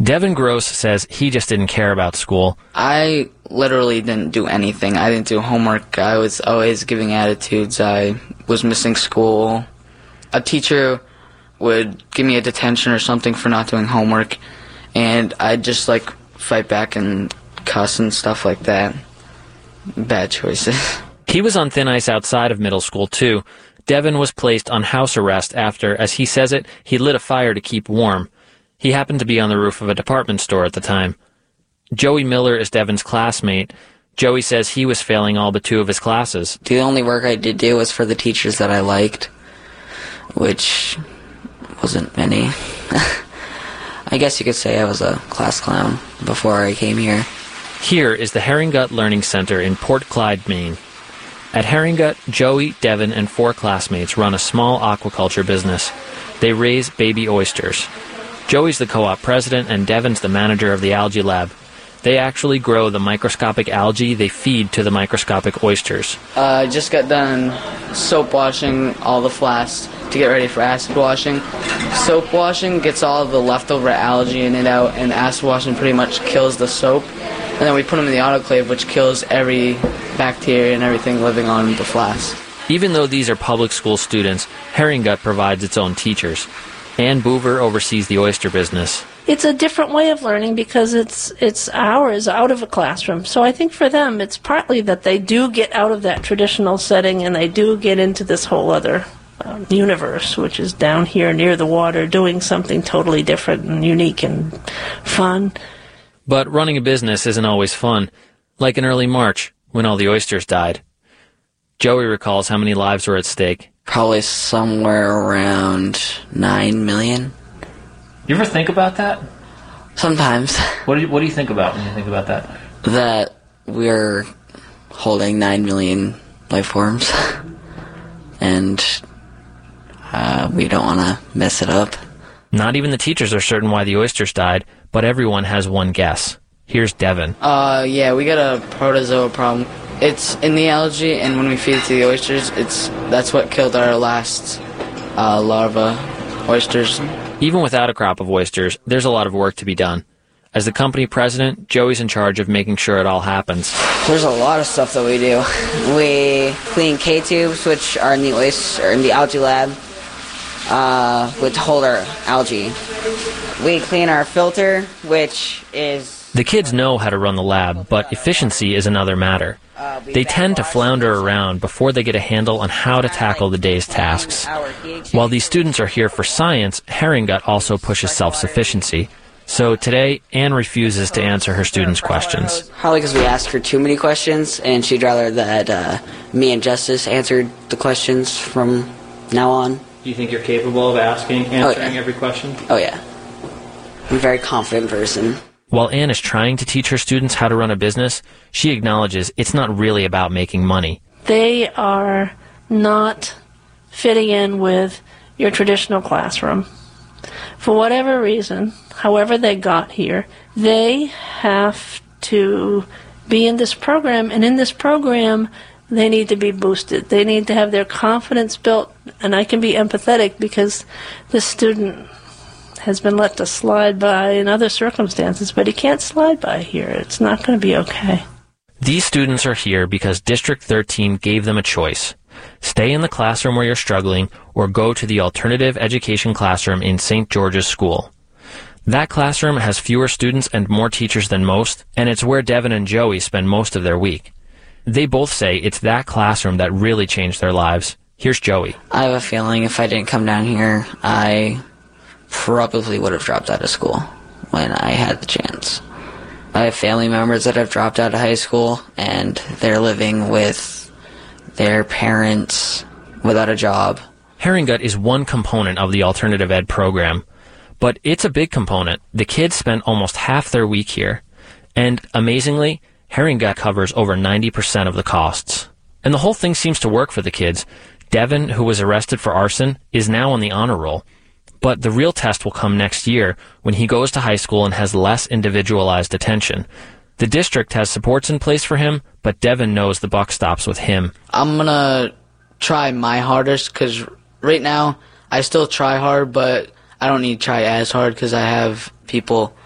Devin Gross says he just didn't care about school. I literally didn't do anything. I didn't do homework. I was always giving attitudes. I was missing school. A teacher would give me a detention or something for not doing homework, and I'd just, like, fight back and cuss and stuff like that. Bad choices. He was on thin ice outside of middle school, too. Devin was placed on house arrest after, as he says it, he lit a fire to keep warm. He happened to be on the roof of a department store at the time. Joey Miller is Devin's classmate. Joey says he was failing all but 2 of his classes. The only work I did do was for the teachers that I liked, which wasn't many. I guess you could say I was a class clown before I came here. Here is the Herringgut Learning Center in Port Clyde, Maine. At Herringgut, Joey, Devin, and 4 classmates run a small aquaculture business. They raise baby oysters. Joey's the co-op president and Devin's the manager of the algae lab. They actually grow the microscopic algae they feed to the microscopic oysters. I just got done soap washing all the flasks to get ready for acid washing. Soap washing gets all the leftover algae in it out, and acid washing pretty much kills the soap. And then we put them in the autoclave, which kills every bacteria and everything living on the flask. Even though these are public school students, Herringgut provides its own teachers. Ann Boover oversees the oyster business. It's a different way of learning because it's hours out of a classroom. So I think for them, it's partly that they do get out of that traditional setting and they do get into this whole other universe, which is down here near the water, doing something totally different and unique and fun. But running a business isn't always fun, like in early March, when all the oysters died. Joey recalls how many lives were at stake. Probably somewhere around 9 million. You ever think about that? Sometimes. What do you think about when you think about that? That we're holding 9 million life forms, and we don't want to mess it up. Not even the teachers are certain why the oysters died, but everyone has one guess. Here's Devin. Yeah, we got a protozoa problem. It's in the algae, and when we feed it to the oysters, that's what killed our last larva oysters. Even without a crop of oysters, there's a lot of work to be done. As the company president, Joey's in charge of making sure it all happens. There's a lot of stuff that we do. We clean K-tubes, which are in the algae lab, which hold our algae. We clean our filter, which is... The kids know how to run the lab, but efficiency is another matter. They tend to flounder around before they get a handle on how to tackle the day's tasks. While these students are here for science, Herringgut also pushes self-sufficiency. So today, Anne refuses to answer her students' questions. Probably because we asked her too many questions, and she'd rather that me and Justice answered the questions from now on. Do you think you're capable of answering every question? Oh, yeah. I'm a very confident person. While Anne is trying to teach her students how to run a business, she acknowledges it's not really about making money. They are not fitting in with your traditional classroom. For whatever reason, however they got here, they have to be in this program, and in this program, they need to be boosted. They need to have their confidence built, and I can be empathetic because this student has been let to slide by in other circumstances, but he can't slide by here. It's not going to be okay. These students are here because District 13 gave them a choice. Stay in the classroom where you're struggling, or go to the alternative education classroom in St. George's School. That classroom has fewer students and more teachers than most, and it's where Devin and Joey spend most of their week. They both say it's that classroom that really changed their lives. Here's Joey. I have a feeling if I didn't come down here, I probably would have dropped out of school when I had the chance. I have family members that have dropped out of high school, and they're living with their parents without a job. Herringgut is one component of the alternative ed program, but it's a big component. The kids spend almost half their week here, and amazingly, Herringgut covers over 90% of the costs. And the whole thing seems to work for the kids. Devin, who was arrested for arson, is now on the honor roll. But the real test will come next year when he goes to high school and has less individualized attention. The district has supports in place for him, but Devin knows the buck stops with him. I'm going to try my hardest because right now I still try hard, but I don't need to try as hard because I have people